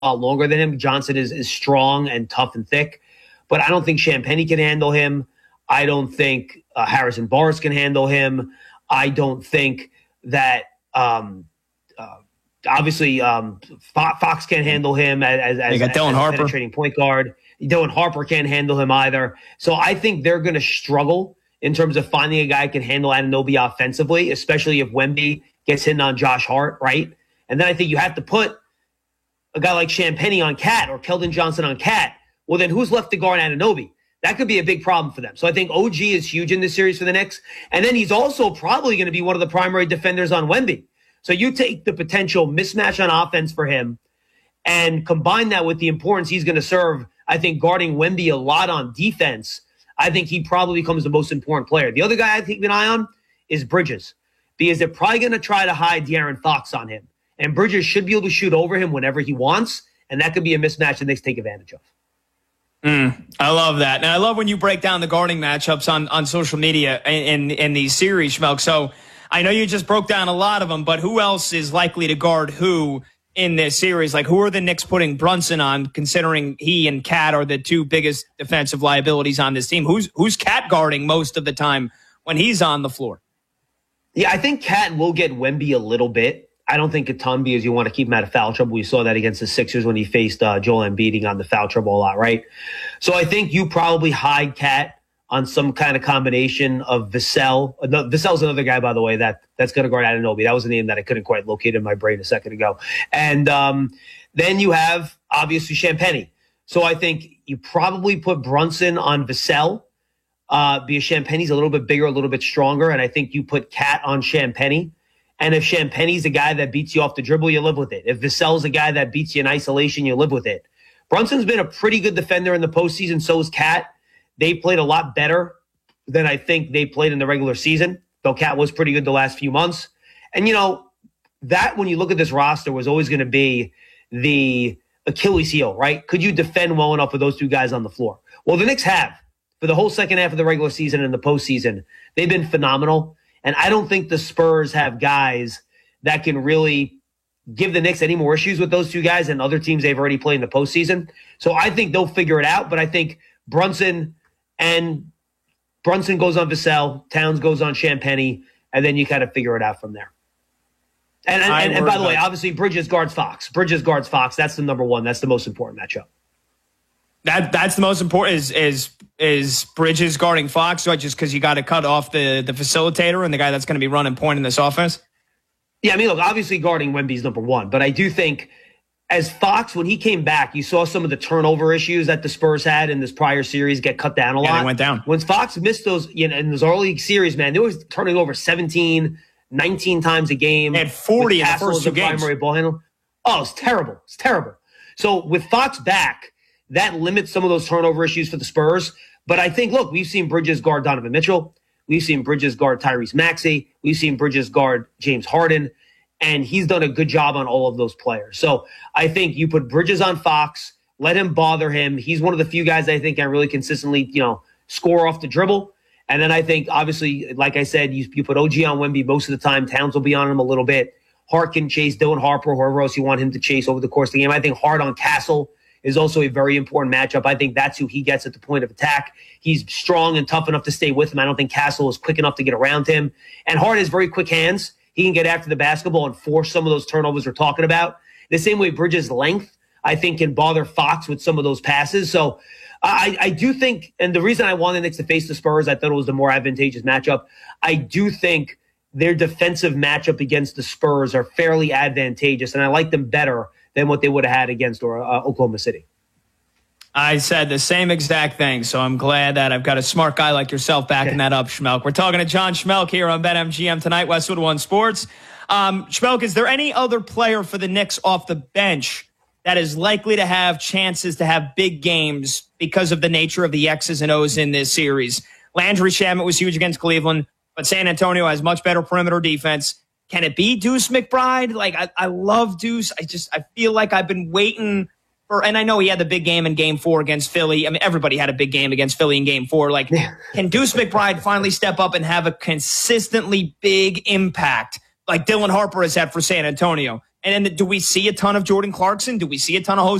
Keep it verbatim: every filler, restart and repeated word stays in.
lot longer than him. Johnson is, is strong and tough and thick, but I don't think Champagnie can handle him. I don't think uh, Harrison Barnes can handle him. I don't think that um, uh, obviously um, Fox can't handle him as, as, got as, Dylan as Harper. a penetrating point guard. Dylan Harper can't handle him either. So I think they're going to struggle in terms of finding a guy who can handle Anunoby offensively, especially if Wemby gets hit on Josh Hart, right? And then I think you have to put a guy like Champagnie on Cat or Keldon Johnson on Cat. Well, then who's left to guard Anunoby? That could be a big problem for them. So I think O G is huge in this series for the Knicks. And then he's also probably going to be one of the primary defenders on Wemby. So you take the potential mismatch on offense for him and combine that with the importance he's going to serve, I think, guarding Wemby a lot on defense. I think he probably becomes the most important player. The other guy I keep an eye on is Bridges, because they're probably going to try to hide De'Aaron Fox on him. And Bridges should be able to shoot over him whenever he wants, and that could be a mismatch the Knicks take advantage of. Mm, I love that. And I love when you break down the guarding matchups on, on social media in, in, in these series, Schmelk. So I know you just broke down a lot of them, but who else is likely to guard who in this series? Like, who are the Knicks putting Brunson on, considering he and Cat are the two biggest defensive liabilities on this team? Who's who's Cat guarding most of the time when he's on the floor? Yeah, I think Cat will get Wemby a little bit. I don't think a ton, because you want to keep him out of foul trouble. We saw that against the Sixers when he faced uh, Joel Embiid on the foul trouble a lot, right? So I think you probably hide Cat on some kind of combination of Vassell. No, Vassell's another guy, by the way, that that's going to guard Anunoby. That was a name that I couldn't quite locate in my brain a second ago. And um, then you have, obviously, Champagnie. So I think you probably put Brunson on Vassell, uh, because Champagnie's a little bit bigger, a little bit stronger, and I think you put Cat on Champagnie. And if Champagnie's a guy that beats you off the dribble, you live with it. If Vassell's a guy that beats you in isolation, you live with it. Brunson's been a pretty good defender in the postseason. So is Cat. They played a lot better than I think they played in the regular season, though Cat was pretty good the last few months. And, you know, that when you look at this roster was always going to be the Achilles heel, right? Could you defend well enough with those two guys on the floor? Well, the Knicks have. For the whole second half of the regular season and the postseason, they've been phenomenal. And I don't think the Spurs have guys that can really give the Knicks any more issues with those two guys and other teams they've already played in the postseason. So I think they'll figure it out. But I think Brunson and Brunson goes on Vassell, Towns goes on Champagnie, and then you kind of figure it out from there. And, and, and, and by the way, obviously Bridges guards Fox. Bridges guards Fox. That's the number one. That's the most important matchup. That that's the most important is is is Bridges guarding Fox, right? Just because you got to cut off the the facilitator and the guy that's going to be running point in this offense. Yeah, I mean, look, obviously guarding Wemby's number one, but I do think as Fox, when he came back, you saw some of the turnover issues that the Spurs had in this prior series get cut down a yeah, lot. They went down. When Fox missed those, you know, in those early series, man, they were turning over seventeen, nineteen times a game. They had forty in the first two games. Primary ball handle. Oh, it's terrible. It's terrible. So with Fox back, that limits some of those turnover issues for the Spurs. But I think, look, we've seen Bridges guard Donovan Mitchell. We've seen Bridges guard Tyrese Maxey. We've seen Bridges guard James Harden. And he's done a good job on all of those players. So I think you put Bridges on Fox, let him bother him. He's one of the few guys I think can really consistently, you know, score off the dribble. And then I think, obviously, like I said, you, you put O G on Wemby most of the time. Towns will be on him a little bit. Hart can chase Dylan Harper, whoever else you want him to chase over the course of the game. I think Hart on Castle is also a very important matchup. I think that's who he gets at the point of attack. He's strong and tough enough to stay with him. I don't think Castle is quick enough to get around him. And Hart has very quick hands. He can get after the basketball and force some of those turnovers we're talking about. The same way Bridges' length, I think, can bother Fox with some of those passes. So I, I do think, and the reason I wanted the Knicks to face the Spurs, I thought it was the more advantageous matchup. I do think their defensive matchup against the Spurs are fairly advantageous, and I like them better than what they would have had against uh, Oklahoma City. I said the same exact thing, so I'm glad that I've got a smart guy like yourself backing that up, Schmelk. We're talking to John Schmelk here on BetMGM tonight, Westwood One Sports. Um, Schmelk, is there any other player for the Knicks off the bench that is likely to have chances to have big games because of the nature of the X's and O's in this series? Landry Shamet was huge against Cleveland, but San Antonio has much better perimeter defense. Can it be Deuce McBride? Like, I, I love Deuce. I just, I feel like I've been waiting for, and I know he had the big game in game four against Philly. I mean, everybody had a big game against Philly in game four. Like, can Deuce McBride finally step up and have a consistently big impact like Dylan Harper has had for San Antonio? And then do we see a ton of Jordan Clarkson? Do we see a ton of Jose